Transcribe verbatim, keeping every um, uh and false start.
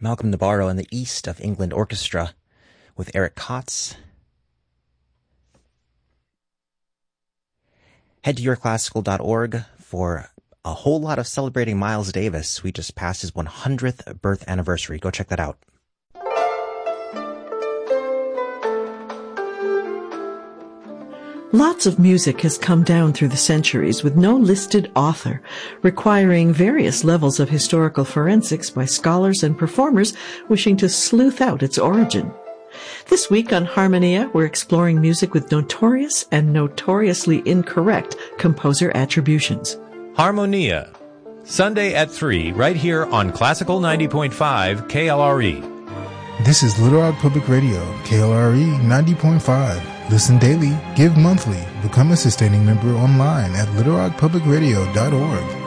Malcolm Nabarro and the East of England Orchestra with Eric Kotz. Head to your classical dot org for a whole lot of celebrating Miles Davis. We just passed his one hundredth birth anniversary. Go check that out. Lots of music has come down through the centuries with no listed author, requiring various levels of historical forensics by scholars and performers wishing to sleuth out its origin. This week on Harmonia, we're exploring music with notorious and notoriously incorrect composer attributions. Harmonia, Sunday at three, right here on Classical ninety point five K L R E. This is Little Rock Public Radio, K L R E ninety point five. Listen daily, give monthly, become a sustaining member online at little rock public radio dot org.